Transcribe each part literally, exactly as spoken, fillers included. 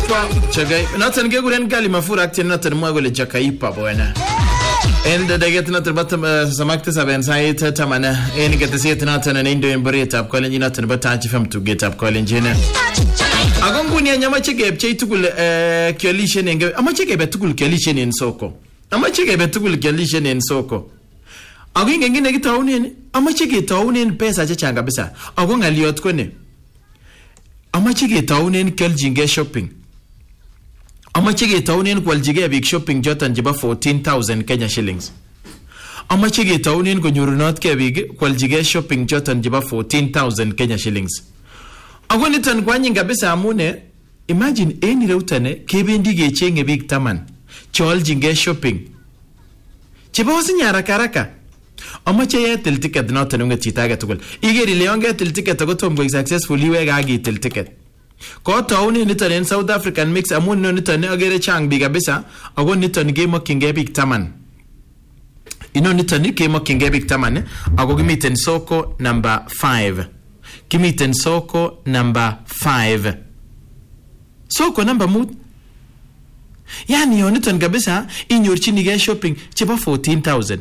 Jakaipa, Jakaipa. Nothing good and Galimafur acting not and Mogul Jakaipa, buena. And they get not about some actors have inside Tamana, and get to see it not an Indo and Burrito up calling you not about time to get up calling Jenna. Agongunia Yamacheke, Chetukul coalition and Amacheke Betukul coalition in Soko. Amacheke Betukul coalition in Soko. Aging again a town in Amacheke town in Pesa Changabisa. Agon Aliot Quene. Amacheke town in Keljinge shopping. Amacheke town in Kwaljige big shopping Jotan Jiba fourteen thousand Kenya shillings. Amacheke town in Kunyurunot Kebig Kwaljige shopping Jotan Jiba fourteen thousand Kenya shillings. Agonitan Gwanying Gabisa Amune, imagine any routane, Kebendige cheng a big taman, Choljinge shopping. Chibosin Yarakaraka. Amache till ticket not a nunga chitaga to go. Igeri Leonga till ticket to go to successfully wagagi till ticket. Ko town in Italy and South African mix a moon nitan agere chang bigabisa, a one nitan game of King Epic Taman. Ino nitan game of King Epic Taman, I go meet in Soko number five. Kimiten Soko number five. Soko number mood. Yani onitan gabisa in your chinige shopping chiba fourteen thousand.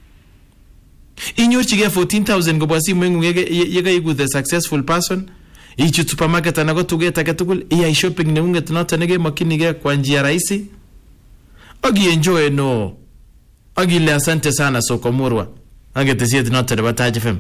In your chiga fourteen thousand go basi mwengu yega with a successful person. Ichi supermarket anago to get a catukul, iya shopping neunget not anege makinige kwa njia raisi. Agi enjoy no. Agi le asante sana Soko murwa. Agi tesiet not at the batage fem.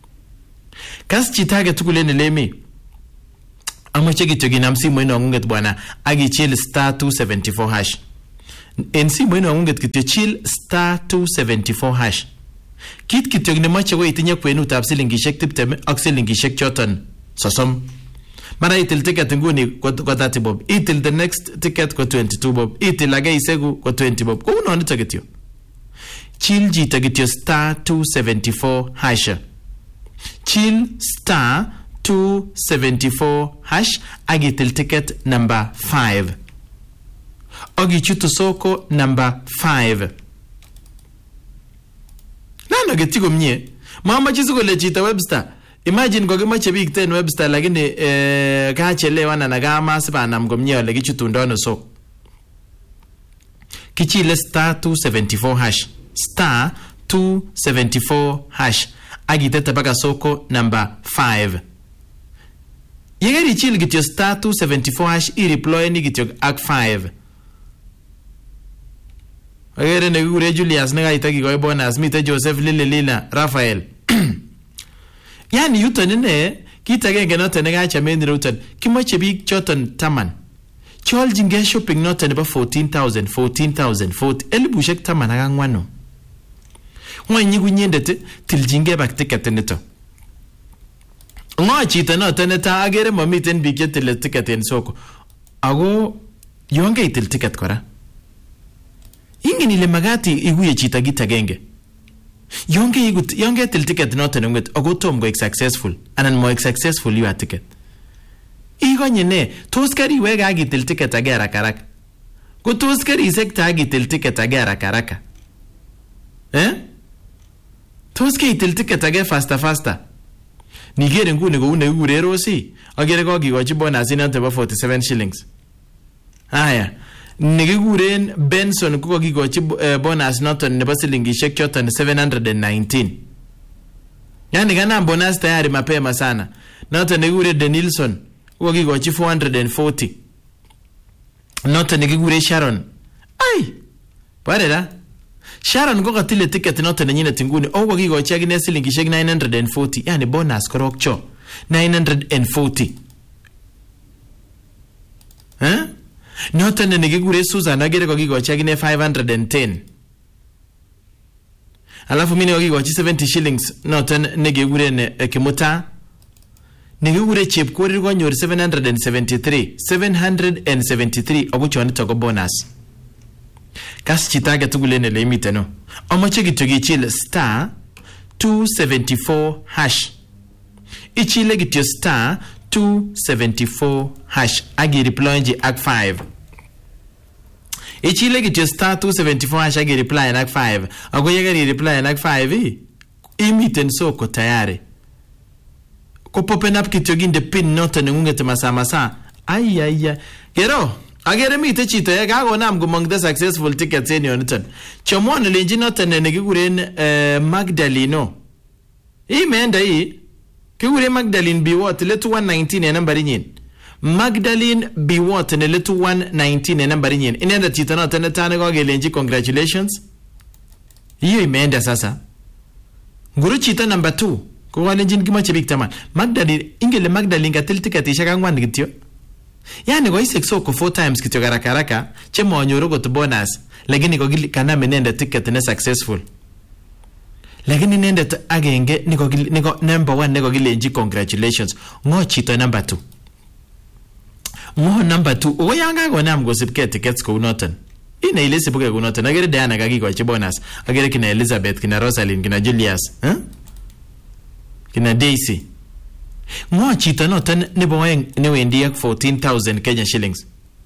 Kas chitaga tukulene lemi. Amacheki togina msi mweno ngunget bwana. Agi chill star two seventy-four hash. Nsi mweno ngunget kityo chill star two seventy-four hash. Kit kitogine mache we itinye kwenu tab silingishek tipteme ak silingishek choton sosom. Mara itil ticket nguni kwa thirty bob. Itil the next ticket kwa twenty-two bob. Itil aga isegu kwa twenty bob. Kwa uno anita kityo. Chill jita kityo star two seventy-four hash. Chill star two seventy-four hash agitil ticket number five. Agi chuto Soko number five. Nano getigo mnye. Mama chizuko lechita Webster. Imagine kwa kima chebik ten Webster lakini eh, kachelewa na nagama sipa na mgomnye lagi chuto ndono Soko. Kichile star two seventy-four hash. Star two seventy-four hash. Agiteta baka Soko number five. Yegeri chill get your star two seventy-four hash I reply ni get your act five. Agere ne gure Julius nega itaki go bonus mite Joseph Lile Lila Rafael. Yani yuto nene kita genge note nega cha meni rutan kimoche big choton taman. Chol jinge shopping note neba fourteen thousand fourteen thousand forty elibu shek taman aga ngwano. Mwa nyigu nyendete til jinge bak ticket neto. Nga chita note neta agere mamiten big til ticket en Soko. Ago yonge itil ticket kora. Ingeni le magati iguye chita gita genge. Yonge igut yonge til ticket note nunget ago tom go successful anan mo successful you a ticket. Igo nyene toskari wega agi til ticket agera karaka. Go toskari sekta agi til ticket agera karaka. Eh? Toske itil ticket age faster faster. Nigere ngune go une ure rosi. Agere go gi gochi bonus in ante forty-seven shillings. Aya. Nigiguren Benson kuko gi gochi bonus noton ne basilingi shek choton seven hundred nineteen. Yani gana bonus tayari mapema sana. Noton nigure Denilson kuko gi gochi four hundred forty. Noton nigure Sharon. Ai. Pare da. Sharon go katile ticket noton nyine tinguni o gi gochi agine silingi shek nine hundred forty. Yani bonus korok cho nine hundred forty. Huh? Noton nigigure Susan agere go gigochi agine five hundred ten. Alafu mini go gigochi seventy shillings noton nigigure ne Kimuta. Nigigure chip kwori go nyor seven hundred seventy-three. seven hundred seventy-three ogucho ni togo bonus. Kas chitaga tugule ne limite no. Omoche gitogi chile star two seventy-four hash. Ichile gityo star two seventy-four hash agi reply nji act five. Ichile gityo star two seventy-four hash agi reply act five. Ago yagari reply act five i imiten Soko tayari. Ko popen up kityo ginde pin note nungete masa masa. Ay ay ay. Gero agere mite chito ye kagonam gomong the successful tickets en yoniton chomwon lenji noton ne kiguren uh, Magdaleno imeenda hii kiguren Magdalene Biwot letu one nineteen en nambari nyin Magdalene Biwot ne letu one nineteen en nambari nyin inenda chito noton ne tane kogelenji congratulations hiyo imeenda sasa nguru chito number two ko walenjin kimoche bik taman Magdalene ingele Magdalene katil tiketishek angwan kityo yani ko isek soko four times kityo haraka haraka che monyoru got bonus lakini ko kanam inende ticket ne successful lakini inende agenge niko niko number one niko gilenji congratulations ngo chito number two ngo number two o yanga go nam go sipke tickets ko noton ina ile sibuke ko noton agere Diana kakikochi bonus agere kina Elizabeth kina Rosalind kina Julius eh kina Daisy ngo chito noton nebo oeng ne wendi ak fourteen thousand Kenya shillings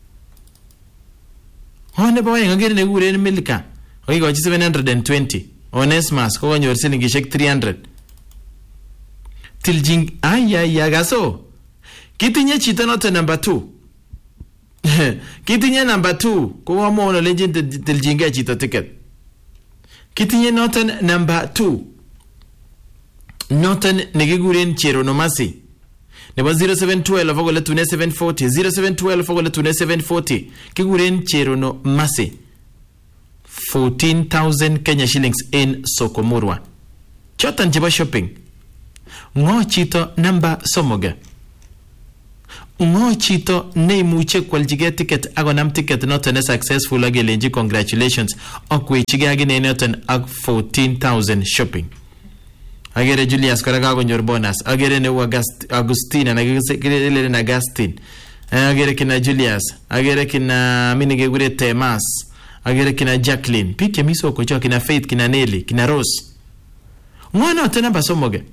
ho nebo oeng agere ne guren Milka kakikochi seven hundred twenty Onesmus ko kanyor silingishek three hundred tiljing ay ay ay gaso kitinye chito noton number two kitinye number two ko wamo no legend tiljinga chito ticket kitinye noton number two noton negiguren Cherono Masi nebo zero seven one two agole tune seven forty zero seven one two agole tune seven forty kiguren Cherono Masi fourteen thousand Kenya shillings in Sokomurwa chotan chebo shopping ngo chito number somoga ngo chito ne muche kwaljige ticket agonam ticket noton ne successful agelenji congratulations akwechige agine noton ak fourteen thousand shopping agere Julius kora kagonyor bonus agere ne August Agustina na gele na Agustin agere kina Julius agere kina minige gure Temas agere kina Jacqueline pike miso ko kina Faith kina Nelly kina Rose ngwana tena basomoge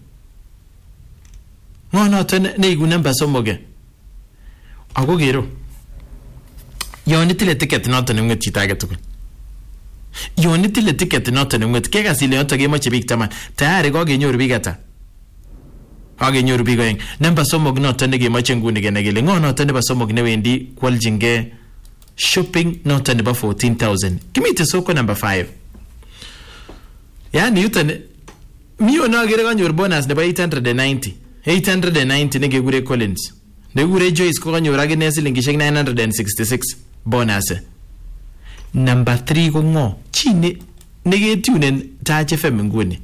ngwana tena ne igu namba somoge ago gero yoni tile ticket noton nget chita age tugul yoni tile ticket noton nget ke gasile yoto ge moche big taman tayari ko genyoru big ata age nyoru big oeng namba somog noton ne ge moche nguni ge negele ngo noton ne ba somog ne wendi kwaljinge shopping noton ne ba fourteen thousand kimite soko number five yani yuton miyo no gere ganyor bonus ne ba eight hundred ninety eight hundred ninety ne ge gure Collins ne gure Joyce ko ganyor agene silingishek nine hundred sixty-six bonus number three ko ngo chine nege tunen Taach F M nguni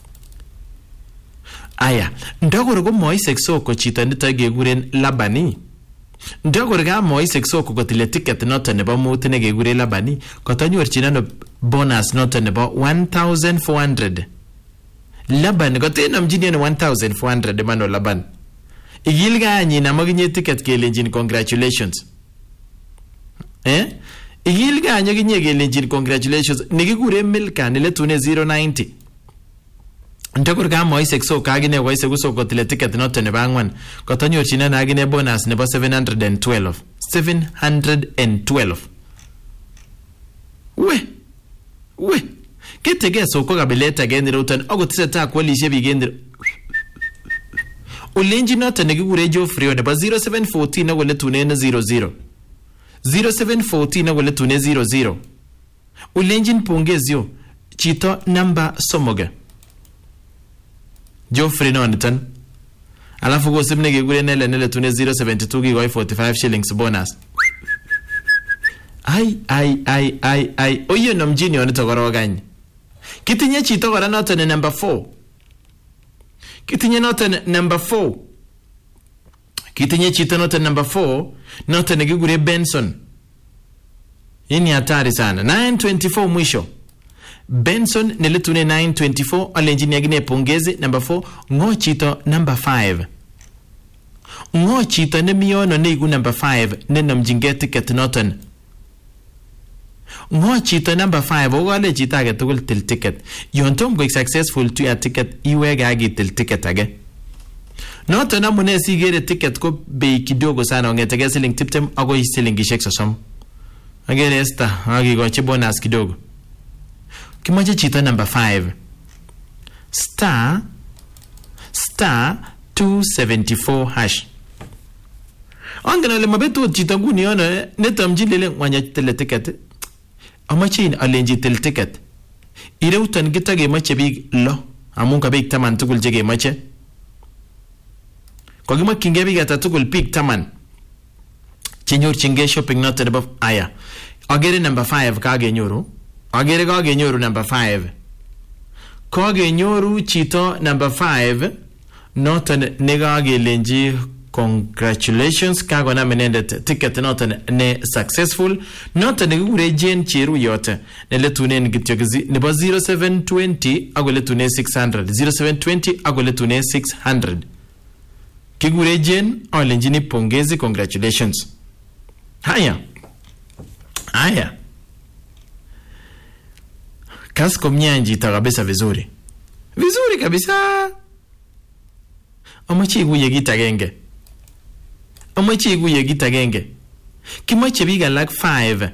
aya ndagoro ko moisek soko chito nito geguren Labani ndagoro ga moisek soko ko tile ticket noton nebo mut ne gegure Labani ko tanyor chinano bonus noton nebo one thousand four hundred Laban ko tenam jini one thousand four hundred mano Laban igilga anyi na maginye ticket kelenjin congratulations eh igilga anyi ginye kelenjin congratulations nigigure Milka ne letune zero ninety ndagor ga moisek so kagine waise guso ko tile ticket noton ne bangwan ko tanyor china na agine bonus nebo seven hundred twelve seven hundred twelve we we kitege so ko gabeleta geni rotan agotita kwalishe bigende ulenji noton negigure Geoffrey nebo zero seven one four na wale tune zero zero zero seven one four na wale tune zero zero ulenji mpongezio chito number somoga Geoffrey noton alafu go simne gegure nele nele tune zero seven two gigo forty-five shillings bonus ai ai ai ai ai oyo namjini onito gorogany kitinye chito gora noton number four kitinye noton number four kitinye chito noton number four noton negigure Benson yini hatari sana nine twenty-four mwisho Benson niletune nine twenty-four alenjini agine pongezi number four ngo chito number five ngo chito ne miyono ne igu number five ne namjinge ticket noton ngo chito number five o wale chita age tugul til ticket yon tom go successful to your ticket iwega agi til ticket age noton amune sigere ticket ko bei kidogo sana ongetege siling tiptem agoi silingishek sosom agere esta agi go chi bonus kidogo kimoche chito number five star star two seventy-four hash Angen ale mabetu chito nguni yono netamji lele ngwanya tele ticket. Amache alenji tel ticket. Ireutan kitage mache big lo amun ka big taman tugul jege mache. Kwa gima kinge big ata tugul big taman. Chenyor chinge shopping not above aya. Agere number five kage nyoru. Agere kage nyoru number five. Kage nyoru chito number five. Noton negage lenji congratulations kago na menendet ticket noton ne successful noton negure Jane Cheru yote ne letunen gityogizi nebo zero seven two zero ago letune six hundred zero seven two zero ago letune six hundred kigure Jane alenjini pongezi congratulations. Haya haya kasko mnyanji kabisa vizuri vizuri kabisa. Amachi iguye gitagenge Amachi iguye gitagenge kimache biga like five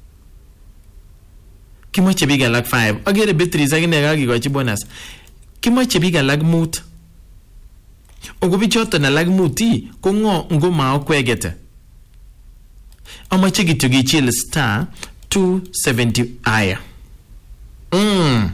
kimache biga like five agere betri zagine gagi gochi bonus kimache biga like mut ogobi choto na like muti ko ngo ngoma okwegete. Amachi gitugi chill star two seventy aya mm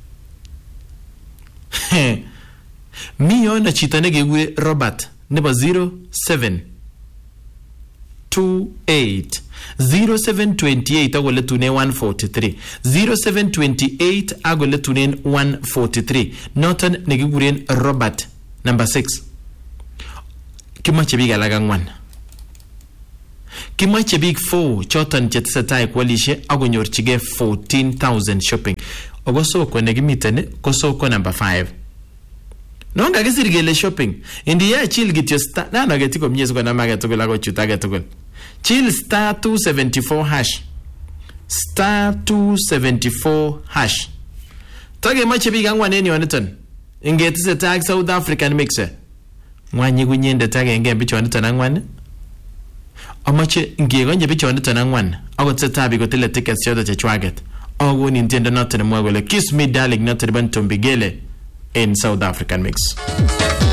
mi yona chita negegure Robert nebo zero seven two eight zero seven two eight ago letune one forty-three zero seven two eight ago letune one forty-three noton negegure Robert number six. Kimache big alaga one kimache big four choton chetsetai kwalishe ago nyorchige fourteen thousand shopping ogo soko negimiten ko soko number five. Nonga gesirigele shopping indi ya chill git your star na na getiko mnyezo kwa namaga tugula go chutage tugul chill star two seventy-four hash star two seventy-four hash tage mache biga ngwaneni waniton ingetise tag South African mixer mwanyi kunyende tage nge bicho waniton angwan amache ngegonye bicho waniton angwan ago tsetabi go tele tickets chodo chechwaget ogo Nintendo not na mwagole kiss me darling not riban tombigele in South African mix.